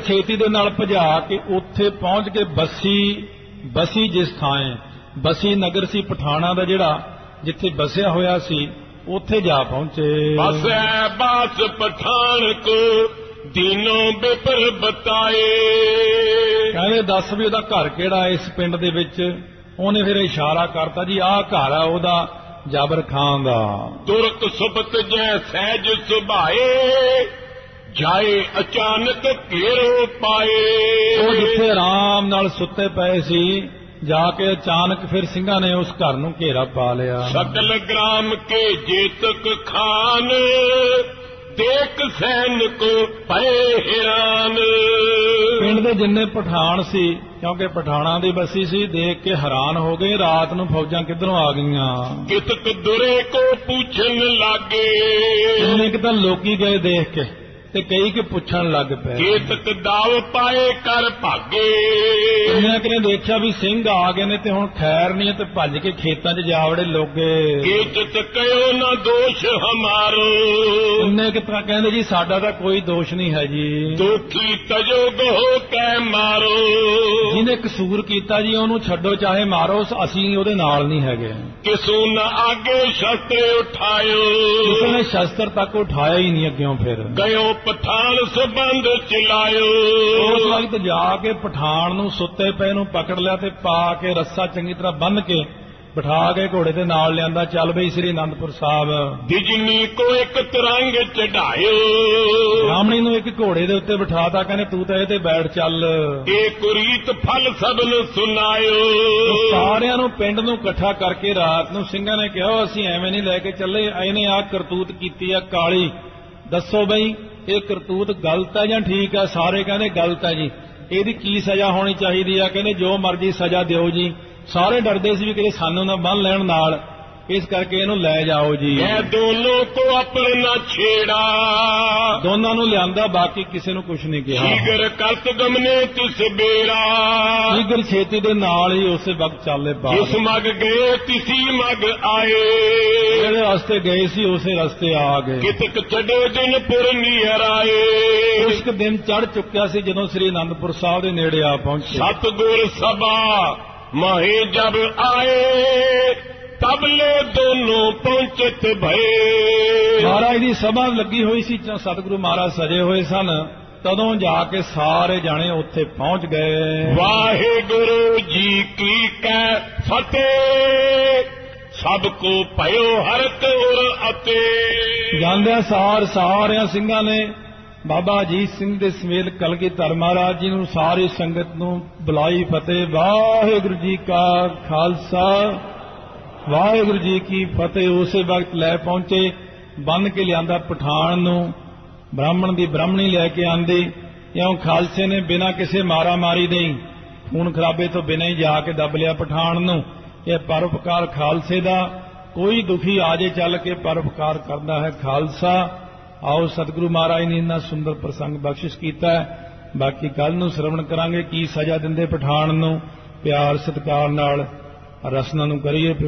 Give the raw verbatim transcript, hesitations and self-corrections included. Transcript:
ਛੇਤੀ ਦੇ ਨਾਲ ਭਜਾ ਕੇ ਉੱਥੇ ਪਹੁੰਚ ਕੇ ਬਸੀ ਬਸੀ ਜਿਸ ਥਾਂ ਬਸੀ ਨਗਰ ਸੀ ਪਠਾਣਾ ਦਾ ਜਿਹੜਾ ਜਿੱਥੇ ਬਸਿਆ ਹੋਇਆ ਸੀ ਉੱਥੇ ਜਾ ਪਹੁੰਚੇ। ਬਸੈ ਬਾਸ ਪਠਾਨ ਕੋ ਦੀਨੋਂ ਬਿਪਰ ਬਤਾਏ। ਕਹਿੰਦੇ ਦੱਸ ਵੀ ਉਹਦਾ ਘਰ ਕਿਹੜਾ ਇਸ ਪਿੰਡ ਦੇ ਵਿੱਚ। ਉਹਨੇ ਫਿਰ ਇਸ਼ਾਰਾ ਕਰਤਾ ਜੀ ਆਹ ਘਰ ਆ ਉਹਦਾ ਜਾਬਰ ਖਾਨ ਦਾ। ਤੁਰਕ ਸੁਬਤ ਜੈ ਸਹਿਜ ਸੁਭਾਏ ਜਾਏ ਅਚਾਨਕ ਘੇਰੋ ਪਾਏ। ਉਹ ਜਿੱਥੇ ਆਰਾਮ ਨਾਲ ਸੁੱਤੇ ਪਏ ਸੀ ਜਾ ਕੇ ਅਚਾਨਕ ਫਿਰ ਸਿੰਘਾਂ ਨੇ ਉਸ ਘਰ ਨੂੰ ਘੇਰਾ ਪਾ ਲਿਆ। ਸਕਲ ਗ੍ਰਾਮ ਕੇ ਜੇਤਕ ਖਾਨ ਦੇਖ ਸੈਨਿਕ ਪਏ ਹੈਰਾਨ। ਪਿੰਡ ਦੇ ਜਿੰਨੇ ਪਠਾਨ ਸੀ ਕਿਉਂਕਿ ਪਠਾਣਾ ਦੀ ਬਸੀ ਸੀ ਦੇਖ ਕੇ ਹੈਰਾਨ ਹੋ ਗਏ ਰਾਤ ਨੂੰ ਫੌਜਾਂ ਕਿੱਧਰੋਂ ਆ ਗਈਆਂ। ਕਿਤਕ ਦੁਰੇ ਕੋ ਪੁੱਛਣ ਲੱਗੇ। ਕਿੰਨੇ ਕਿ ਤਾਂ ਲੋਕੀ ਗਏ ਦੇਖ ਕੇ ਤੇ ਕਈ ਕਿ ਪੁੱਛਣ ਲੱਗ ਪਏ। ਕੇਤਕ ਦਾਵ ਪਾਏ ਕਰ ਭਾਗੇ। ਇਹਨਾਂ ਕਿਨੇ ਦੇਖਿਆ ਵੀ ਸਿੰਘ ਆ ਗਏ ਨੇ ਤੇ ਹੁਣ ਖੈਰ ਨਹੀਂ ਤੇ ਭੱਜ ਕੇ ਖੇਤਾਂ 'ਚ ਜਾ ਵੜੇ ਲੋਗੇ। ਕੇਤਕ ਕਹਿਓ ਨਾ ਦੋਸ਼ ਹਮਾਰੋ। ਇੰਨੇ ਕਿ ਤਾਂ ਕਹਿੰਦੇ ਜੀ ਸਾਡਾ ਤਾਂ ਕੋਈ ਦੋਸ਼ ਨਹੀਂ ਹੈ ਜੀ। ਦੁਖੀ ਤਜੋਗ ਹੋ ਕੈ ਮਾਰੋ। ਜਿਹਨੇ ਕਸੂਰ ਕੀਤਾ ਜੀ ਉਹਨੂੰ ਛੱਡੋ ਚਾਹੇ ਮਾਰੋ ਅਸੀਂ ਉਹਦੇ ਨਾਲ ਨਹੀਂ ਹੈਗੇ। ਕਿਸੂ ਨਾ ਆਗੇ ਸ਼ਸਤਰ ਉਠਾਇਓ। ਕਿਸੇ ਨੇ ਸ਼ਸਤਰ ਤੱਕ ਉਠਾਇਆ ਹੀ ਨਹੀਂ ਅੱਗਿਓਂ। ਫਿਰ ਗਇਓ ਪਠਾਨ ਸਬੰਧ ਚਲਾਇਓ। ਉਸ ਵਕਤ ਜਾ ਕੇ ਪਠਾਨ ਨੂੰ ਸੁੱਤੇ ਪਏ ਨੂੰ ਪਕੜ ਲਿਆ ਤੇ ਪਾ ਕੇ ਰੱਸਾ ਚੰਗੀ ਤਰ੍ਹਾਂ ਬੰਨ੍ਹ ਕੇ ਬਿਠਾ ਕੇ ਘੋੜੇ ਦੇ ਨਾਲ ਲਿਆਂਦਾ। ਚੱਲ ਬਈ ਸ੍ਰੀ ਅਨੰਦਪੁਰ ਸਾਹਿਬ। ਬਿਜਨੀ ਕੋ ਇੱਕ ਤਰੰਗ ਚੜਾਇਓ। ਬ੍ਰਾਹਮਣੀ ਨੂੰ ਇੱਕ ਘੋੜੇ ਦੇ ਉੱਤੇ ਬਿਠਾਤਾ ਕਹਿੰਦੇ ਤੂੰ ਤਾਂ ਇਹ ਤੇ ਬੈਠ ਚੱਲ। ਇਹ ਕੁਰੀਤ ਫਲ ਸਭ ਨੂੰ ਸੁਣਾਇਓ। ਸਾਰਿਆਂ ਨੂੰ ਪਿੰਡ ਨੂੰ ਇਕੱਠਾ ਕਰਕੇ ਰਾਤ ਨੂੰ ਸਿੰਘਾਂ ਨੇ ਕਿਹਾ ਅਸੀਂ ਐਵੇਂ ਨਹੀਂ ਲੈ ਕੇ ਚੱਲੇ ਇਹਨੇ ਆਹ ਕਰਤੂਤ ਕੀਤੀ ਆ ਕਾਲੀ। ਦੱਸੋ ਬਈ ਇਹ ਕਰਤੂਤ ਗਲਤ ਹੈ ਜਾਂ ਠੀਕ ਹੈ। ਸਾਰੇ ਕਹਿੰਦੇ ਗਲਤ ਹੈ ਜੀ। ਇਹਦੀ ਕੀ ਸਜ਼ਾ ਹੋਣੀ ਚਾਹੀਦੀ ਆ। ਕਹਿੰਦੇ ਜੋ ਮਰਜ਼ੀ ਸਜ਼ਾ ਦਿਓ ਜੀ। ਸਾਰੇ ਡਰਦੇ ਸੀ ਵੀ ਕਿਤੇ ਸਾਨੂੰ ਨਾ ਬੰਨ ਲੈਣ ਨਾਲ ਇਸ ਕਰਕੇ ਇਹਨੂੰ ਲੈ ਜਾਓ ਜੀ। ਇਹ ਦੋਨੋਂ ਕੋ ਆਪਣਾ ਛੇੜਾ। ਦੋਨਾਂ ਨੂੰ ਲਿਆਂਦਾ ਬਾਕੀ ਕਿਸੇ ਨੂੰ ਕੁਝ ਨਹੀਂ ਕਿਹਾ। ਸ਼ੀਗਰ ਕਰਤ ਗਮਨੇ ਤਿਸ ਬੇਰਾ। ਸ਼ੀਗਰ ਛੇਤੀ ਦੇ ਨਾਲ ਹੀ ਉਸੇ ਵਕਤ ਚੱਲੇ ਬਾਹਰ। ਜਿਸ ਮਗ ਗਏ ਤਿਸੀ ਮਗ ਆਏ। ਜਿਹੜੇ ਰਸਤੇ ਗਏ ਸੀ ਉਸੇ ਰਸਤੇ ਆ ਗਏ। ਕਿਤਕ ਚੜੇ ਦਿਨ ਪੁਰ ਨੀਰ ਆਏ। ਉਸ ਕੁ ਦਿਨ ਚੜ ਚੁੱਕਿਆ ਸੀ ਜਦੋਂ ਸ੍ਰੀ ਅਨੰਦਪੁਰ ਸਾਹਿਬ ਦੇ ਨੇੜੇ ਆ ਪਹੁੰਚੇ। ਸਤਿਗੁਰ ਸਭਾ ਮਹੇ ਜਬ ਆਏ ਤਬਲੇ ਦੋਨੋਂ ਪਹੁੰਚਤ ਭਏ। ਮਹਾਰਾਜ ਦੀ ਸਭਾ ਲੱਗੀ ਹੋਈ ਸੀ ਸਤਿਗੁਰੂ ਮਹਾਰਾਜ ਸਜੇ ਹੋਏ ਸਨ। ਤਦੋਂ ਜਾ ਕੇ ਸਾਰੇ ਜਾਣੇ ਉੱਥੇ ਪਹੁੰਚ ਗਏ। ਵਾਹਿਗੁਰੂ ਜੀ ਕੀ ਕੈ ਫਤਿਹ ਸਭ ਕੋ ਭਇਓ ਹਰਕ ਉਰ ਅਤੇ। ਜਾਂਦਿਆਂ ਸਾਰ ਸਾਰਿਆਂ ਸਿੰਘਾਂ ਨੇ ਬਾਬਾ ਅਜੀਤ ਸਿੰਘ ਦੇ ਸਮੇਤ ਕਲਗੀਧਰ ਮਹਾਰਾਜ ਜੀ ਨੂੰ ਸਾਰੀ ਸੰਗਤ ਨੂੰ ਬੁਲਾਈ ਫਤਿਹ। ਵਾਹਿਗੁਰੂ ਜੀ ਕਾ ਖਾਲਸਾ ਵਾਹਿਗੁਰੂ ਜੀ ਕੀ ਫਤਿਹ। ਉਸੇ ਵਕਤ ਲੈ ਪਹੁੰਚੇ ਬੰਨ ਕੇ ਲਿਆਂਦਾ ਪਠਾਨ ਨੂੰ। ਬ੍ਰਾਹਮਣ ਦੀ ਬ੍ਰਾਹਮਣੀ ਲੈ ਕੇ ਆਂਦੀ। ਇਉਂ ਖਾਲਸੇ ਨੇ ਬਿਨਾਂ ਕਿਸੇ ਮਾਰਾ ਮਾਰੀ ਦੇ ਖੂਨ ਖਰਾਬੇ ਤੋਂ ਬਿਨਾਂ ਹੀ ਜਾ ਕੇ ਦੱਬ ਲਿਆ ਪਠਾਨ ਨੂੰ। ਇਹ ਪਰਉਪਕਾਰ ਖਾਲਸੇ ਦਾ। ਕੋਈ ਦੁਖੀ ਆ ਜੇ ਚੱਲ ਕੇ ਪਰਉਪਕਾਰ ਕਰਦਾ ਹੈ ਖਾਲਸਾ। ਆਓ ਸਤਿਗੁਰੂ ਮਹਾਰਾਜ ਨੇ ਇੰਨਾ ਸੁੰਦਰ ਪ੍ਰਸੰਗ ਬਖਸ਼ਿਸ਼ ਕੀਤਾ ਹੈ। ਬਾਕੀ ਕੱਲ ਨੂੰ ਸ਼ਰਵਣ ਕਰਾਂਗੇ ਕੀ ਸਜ਼ਾ ਦਿੰਦੇ ਪਠਾਨ ਨੂੰ। ਪਿਆਰ ਸਤਿਕਾਰ ਨਾਲ ਰਸਨਾ ਨੂੰ ਕਰੀਏ।